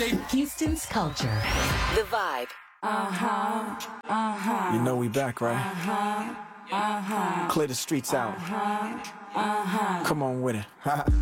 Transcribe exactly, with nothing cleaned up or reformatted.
Houston's culture. The vibe. Uh-huh, uh-huh. You know we back, right? Uh-huh, uh-huh. Clear the streets out. Uh-huh, uh-huh. Come on with it.